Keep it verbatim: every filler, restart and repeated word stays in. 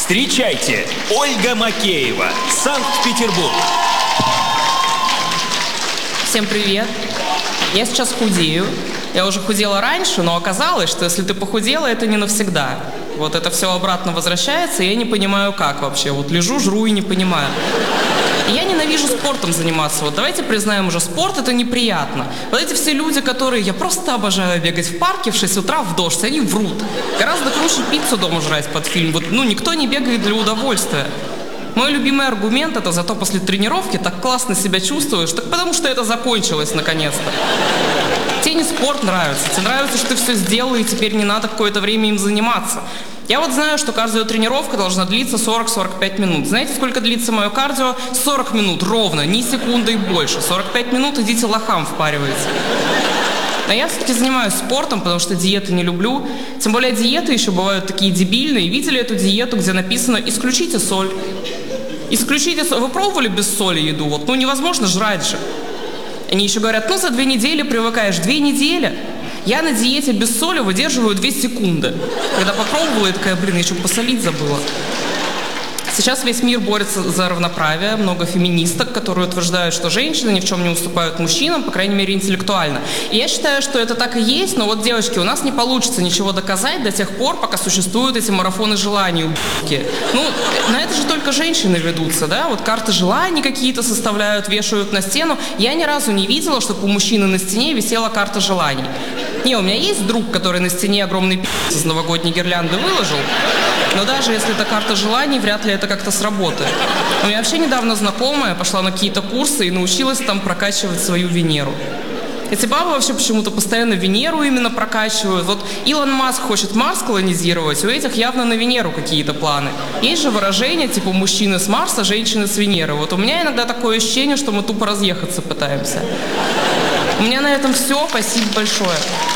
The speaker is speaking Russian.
Встречайте, Ольга Макеева, Санкт-Петербург. Всем привет. Я сейчас худею. Я уже худела раньше, но оказалось, что если ты похудела, это не навсегда. Вот это все обратно возвращается, и я не понимаю, как вообще. Вот лежу, жру и не понимаю. И я ненавижу спортом заниматься. Вот давайте признаем уже, спорт это неприятно. Вот эти все люди, которые, я просто обожаю бегать в парке в шесть утра в дождь, они врут. Гораздо круче пиццу дома жрать под фильм. Вот, ну, никто не бегает для удовольствия. Мой любимый аргумент это зато после тренировки так классно себя чувствуешь, так потому что это закончилось наконец-то. Тебе не спорт нравится, тебе нравится, что ты все сделал, и теперь не надо какое-то время им заниматься. Я вот знаю, что кардиотренировка должна длиться сорок-сорок пять минут. Знаете, сколько длится мое кардио? сорок минут ровно, ни секунды и больше. сорок пять минут идите лохам впаривайте. Но я все-таки занимаюсь спортом, потому что диеты не люблю. Тем более диеты еще бывают такие дебильные. Видели эту диету, где написано «исключите соль». Исключите соль. Вы пробовали без соли еду? Вот, ну невозможно жрать же. Они еще говорят, ну за две недели привыкаешь. Две недели? Я на диете без соли выдерживаю две секунды. Когда попробовала, я такая, блин, я еще посолить забыла. Сейчас весь мир борется за равноправие, много феминисток, которые утверждают, что женщины ни в чем не уступают мужчинам, по крайней мере интеллектуально. И я считаю, что это так и есть, но вот, девочки, у нас не получится ничего доказать до тех пор, пока существуют эти марафоны желаний. Ну, на это же только женщины ведутся, да? Вот карты желаний какие-то составляют, вешают на стену. Я ни разу не видела, чтобы у мужчины на стене висела карта желаний. Не, у меня есть друг, который на стене огромный пи*** из новогодней гирлянды выложил, но даже если это карта желаний, вряд ли это как-то сработает. У меня вообще недавно знакомая пошла на какие-то курсы и научилась там прокачивать свою Венеру. Эти бабы вообще почему-то постоянно Венеру именно прокачивают. Вот Илон Маск хочет Марс колонизировать, у этих явно на Венеру какие-то планы. Есть же выражение типа мужчины с Марса, женщины с Венеры. Вот у меня иногда такое ощущение, что мы тупо разъехаться пытаемся. У меня на этом все. Спасибо большое.